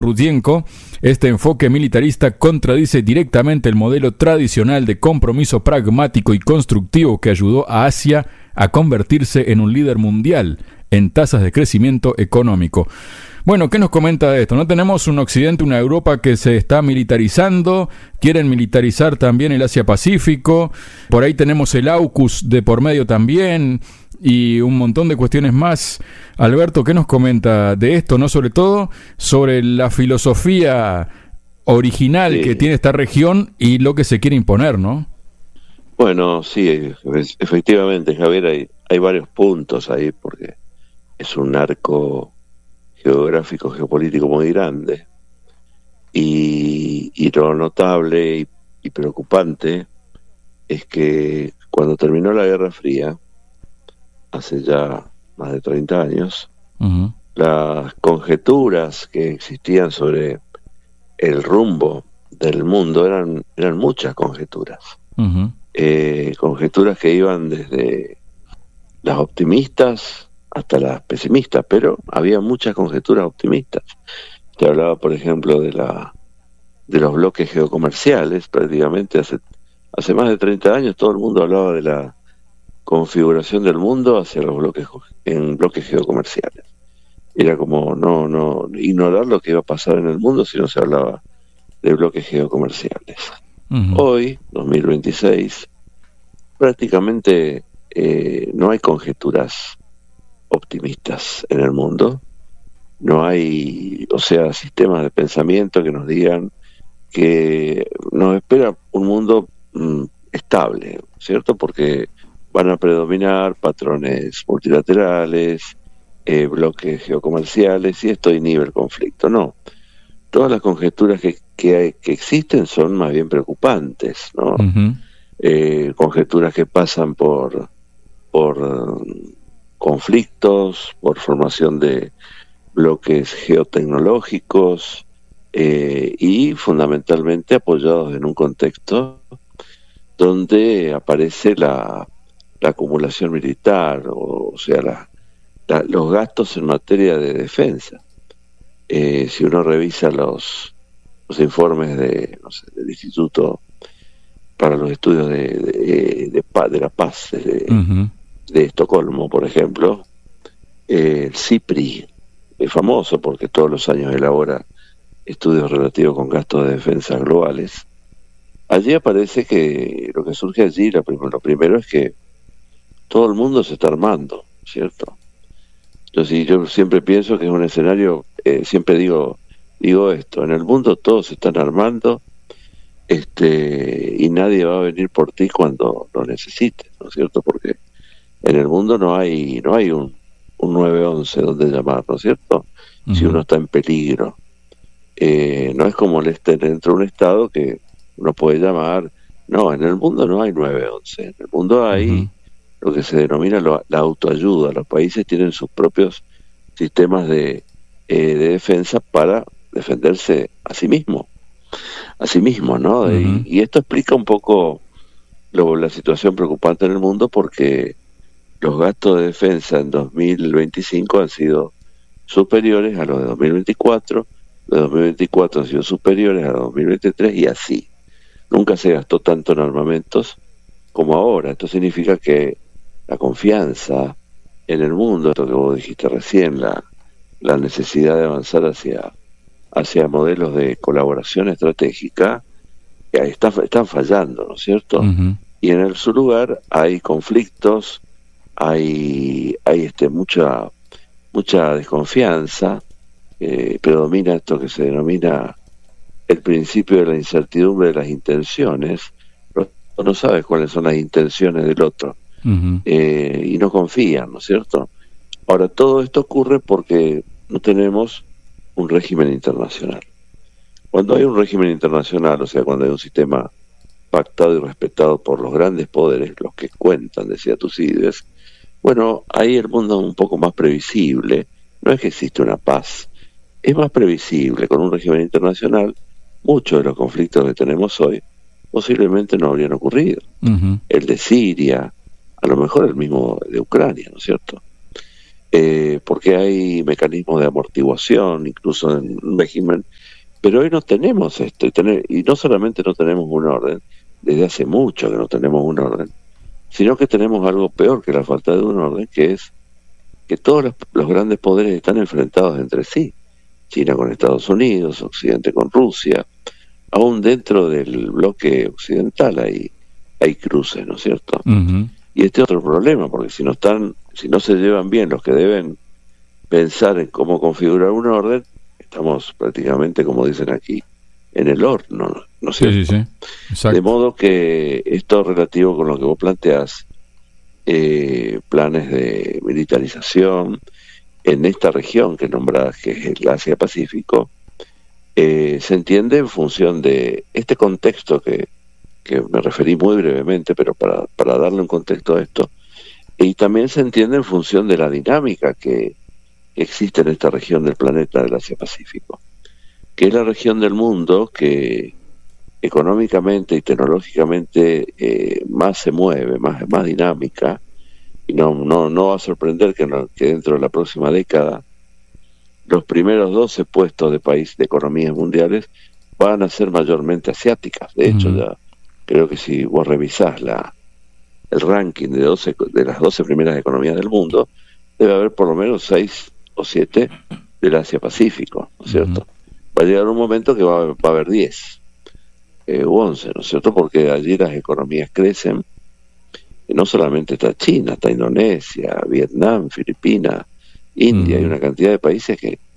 Rudienko, este enfoque militarista contradice directamente el modelo tradicional de compromiso pragmático y constructivo que ayudó a Asia a convertirse en un líder mundial en tasas de crecimiento económico. Bueno, ¿qué nos comenta de esto? ¿No tenemos un Occidente, una Europa que se está militarizando? Quieren militarizar también el Asia-Pacífico. Por ahí tenemos el AUKUS de por medio también y un montón de cuestiones más. Alberto, ¿qué nos comenta de esto? No, sobre todo sobre la filosofía original que tiene esta región y lo que se quiere imponer, ¿no? Bueno, sí, efectivamente, Javier, hay varios puntos ahí porque es un arco geográfico, geopolítico muy grande y lo notable y preocupante es que cuando terminó la Guerra Fría, hace ya más de 30 años, las conjeturas que existían sobre el rumbo del mundo eran muchas conjeturas. Conjeturas que iban desde las optimistas hasta las pesimistas, pero había muchas conjeturas optimistas. Te hablaba, por ejemplo, de los bloques geocomerciales. Prácticamente hace más de 30 años todo el mundo hablaba de la configuración del mundo hacia los bloques geocomerciales. Era como no ignorar lo que iba a pasar en el mundo si no se hablaba de bloques geocomerciales. Hoy, 2026, prácticamente no hay conjeturas optimistas en el mundo. No hay, sistemas de pensamiento que nos digan que nos espera un mundo estable, ¿cierto? Porque van a predominar patrones multilaterales, bloques geocomerciales, y esto inhibe el conflicto. No, todas las conjeturas que existen son más bien preocupantes, ¿no? Conjeturas que pasan por conflictos, por formación de bloques geotecnológicos y fundamentalmente apoyados en un contexto donde aparece la acumulación militar, o sea, los gastos en materia de defensa. Si uno revisa los informes del Instituto para los Estudios de la Paz de Estocolmo, por ejemplo, el CIPRI es famoso porque todos los años elabora estudios relativos con gastos de defensa globales. Allí aparece que lo que surge allí, lo primero es que todo el mundo se está armando, ¿cierto? Entonces, yo siempre pienso que es un escenario, siempre digo esto, en el mundo todos se están armando, y nadie va a venir por ti cuando lo necesites, ¿no es cierto? Porque en el mundo no hay un 911 donde llamar, ¿no es cierto? Si uno está en peligro. No es como dentro de un estado que uno puede llamar. No, en el mundo no hay 911. En el mundo hay lo que se denomina la autoayuda. Los países tienen sus propios sistemas de defensa para defenderse a sí mismo, ¿no? Y esto explica un poco la situación preocupante en el mundo, porque los gastos de defensa en 2025 han sido superiores a los de 2024, los de 2024 han sido superiores a los de 2023 y así. Nunca se gastó tanto en armamentos como ahora. Esto significa que la confianza en el mundo, esto que vos dijiste recién, la necesidad de avanzar hacia modelos de colaboración estratégica, que están fallando, ¿no es cierto? Y en su lugar hay conflictos, hay mucha desconfianza, predomina esto que se denomina el principio de la incertidumbre de las intenciones. No sabes cuáles son las intenciones del otro, y no confían, ¿no es cierto? Ahora, todo esto ocurre porque no tenemos un régimen internacional. Cuando hay un régimen internacional, o sea, cuando hay un sistema pactado y respetado por los grandes poderes, los que cuentan, decía Tucídides, bueno, ahí el mundo es un poco más previsible. No es que existe una paz, es más previsible. Con un régimen internacional, muchos de los conflictos que tenemos hoy posiblemente no habrían ocurrido. El de Siria, a lo mejor el mismo de Ucrania, ¿no es cierto? porque hay mecanismos de amortiguación, incluso en un régimen, pero hoy no tenemos esto, y no solamente no tenemos un orden, desde hace mucho que no tenemos un orden, sino que tenemos algo peor que la falta de un orden, que es que todos los grandes poderes están enfrentados entre sí. China con Estados Unidos, Occidente con Rusia, aún dentro del bloque occidental hay cruces, ¿no es cierto? Uh-huh. Y este es otro problema, porque si no se llevan bien los que deben pensar en cómo configurar un orden, estamos prácticamente, como dicen aquí, en el horno, ¿no es cierto? Sí, sí, sí. Exacto. De modo que esto relativo con lo que vos planteás, planes de militarización en esta región que nombrás, que es el Asia-Pacífico, se entiende en función de este contexto que me referí muy brevemente, pero para darle un contexto a esto, y también se entiende en función de la dinámica que existe en esta región del planeta del Asia-Pacífico, que es la región del mundo que económicamente y tecnológicamente más se mueve, más dinámica, y no va a sorprender que dentro de la próxima década los primeros 12 puestos de economías mundiales van a ser mayormente asiáticas. De hecho, ya creo que si vos revisás el ranking de las 12 primeras economías del mundo, debe haber por lo menos 6 o 7 del Asia-Pacífico, ¿no es cierto? Va a llegar un momento que va a haber 10 u 11, ¿no es cierto? Porque allí las economías crecen. No solamente está China, está Indonesia, Vietnam, Filipinas, India, hay una cantidad de países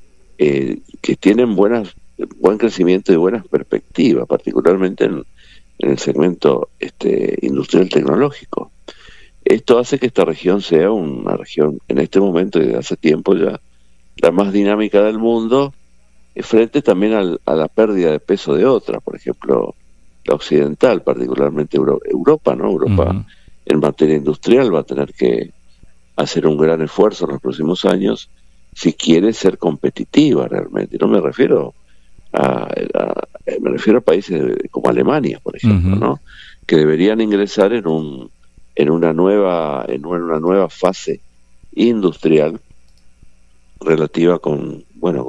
que tienen buen crecimiento y buenas perspectivas, particularmente en el segmento industrial tecnológico. Esto hace que esta región sea una región, en este momento y desde hace tiempo ya, la más dinámica del mundo, frente también a la pérdida de peso de otra, por ejemplo, la occidental, particularmente Europa, ¿no? Europa en materia industrial va a tener que hacer un gran esfuerzo en los próximos años si quiere ser competitiva realmente. No me refiero me refiero a países como Alemania, por ejemplo, ¿no? Que deberían ingresar en una nueva fase industrial relativa con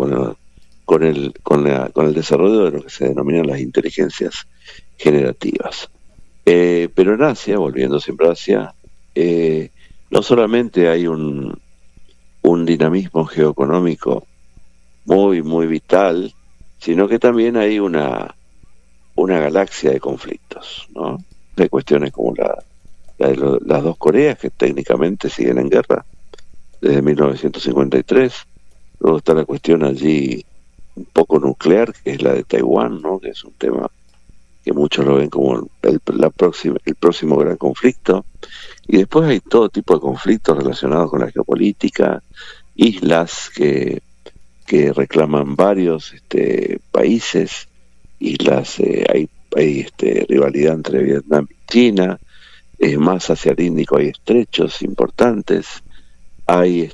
el desarrollo de lo que se denominan las inteligencias generativas. Pero en Asia, volviendo siempre a Asia, no solamente hay un dinamismo geoeconómico muy, muy vital, sino que también hay una galaxia de conflictos, ¿no? De cuestiones como las dos Coreas, que técnicamente siguen en guerra desde 1953. Luego está la cuestión allí un poco nuclear, que es la de Taiwán, ¿no? Que es un tema que muchos lo ven como el próximo gran conflicto. Y después hay todo tipo de conflictos relacionados con la geopolítica, islas que reclaman varios países, islas, hay rivalidad entre Vietnam y China, más hacia el Índico hay estrechos importantes, hay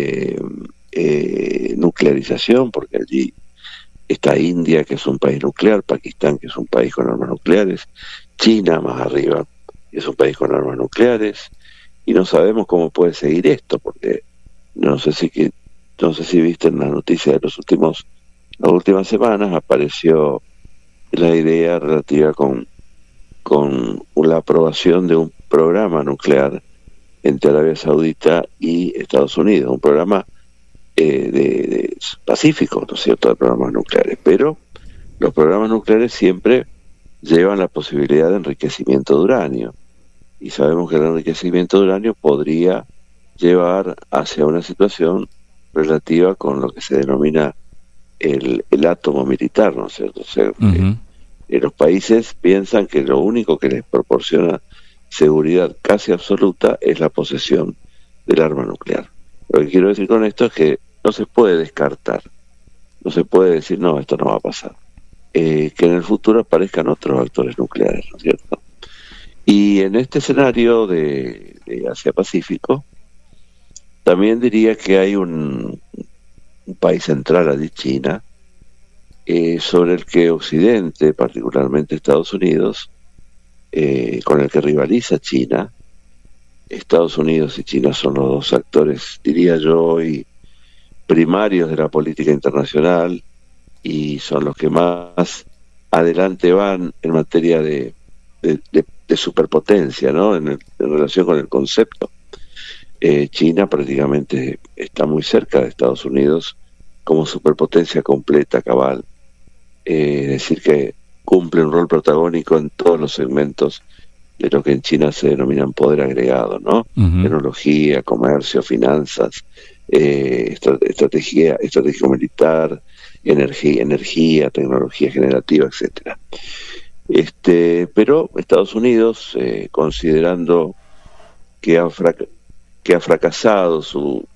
nuclearización, porque allí está India, que es un país nuclear, Pakistán, que es un país con armas nucleares, China más arriba, que es un país con armas nucleares, y no sabemos cómo puede seguir esto, porque no sé si viste en las noticias de las últimas semanas, apareció la idea relativa con la aprobación de un programa nuclear entre Arabia Saudita y Estados Unidos, un programa de pacífico, ¿no es cierto?, de programas nucleares, pero los programas nucleares siempre llevan la posibilidad de enriquecimiento de uranio, y sabemos que el enriquecimiento de uranio podría llevar hacia una situación relativa con lo que se denomina el átomo militar, ¿no es cierto? O sea, los países piensan que lo único que les proporciona seguridad casi absoluta es la posesión del arma nuclear. Lo que quiero decir con esto es que no se puede descartar, no se puede decir, no, esto no va a pasar. Que en el futuro aparezcan otros actores nucleares, ¿no es cierto? Y en este escenario de Asia-Pacífico, también diría que hay un país central allí, China, sobre el que Occidente, particularmente Estados Unidos, con el que rivaliza China, Estados Unidos y China son los dos actores, diría yo hoy, primarios de la política internacional, y son los que más adelante van en materia de superpotencia, ¿no? En relación con el concepto. China prácticamente está muy cerca de Estados Unidos como superpotencia completa, cabal. Es decir, que cumple un rol protagónico en todos los segmentos de lo que en China se denominan poder agregado, ¿no? Uh-huh. Tecnología, comercio, finanzas, estrategia militar, energía, tecnología generativa, etcétera. Pero Estados Unidos, considerando que ha fracasado su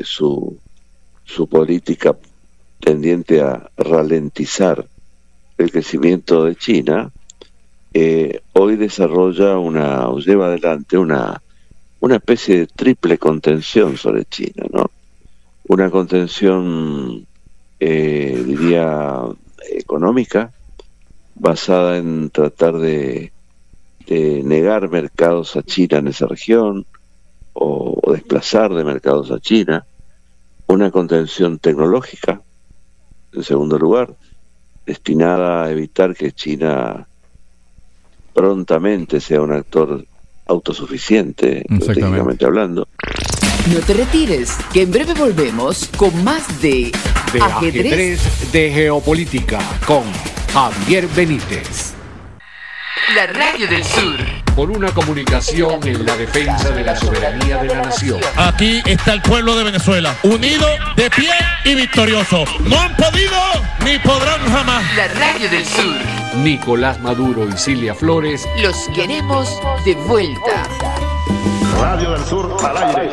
política tendiente a ralentizar el crecimiento de China, hoy lleva adelante una especie de triple contención sobre China, ¿no? Una contención, diría, económica, basada en tratar de negar mercados a China en esa región, o desplazar de mercados a China. Una contención tecnológica, en segundo lugar, destinada a evitar que China prontamente sea un actor autosuficiente, técnicamente hablando. No te retires, que en breve volvemos con más de Ajedrez de Geopolítica con Javier Benítez. La Radio del Sur. Por una comunicación en la defensa de la soberanía de la nación. Aquí está el pueblo de Venezuela, unido, de pie y victorioso. No han podido ni podrán jamás. La Radio del Sur. Nicolás Maduro y Cilia Flores. Los queremos de vuelta. Radio del Sur al aire.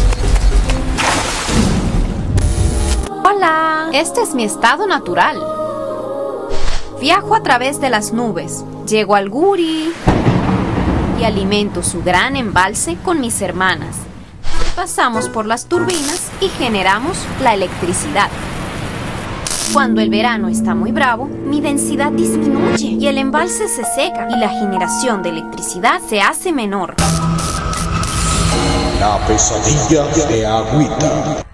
Hola, este es mi estado natural. Viajo a través de las nubes, llego al Guri y alimento su gran embalse con mis hermanas. Pasamos por las turbinas y generamos la electricidad. Cuando el verano está muy bravo, mi densidad disminuye y el embalse se seca y la generación de electricidad se hace menor. La pesadilla de Agüita.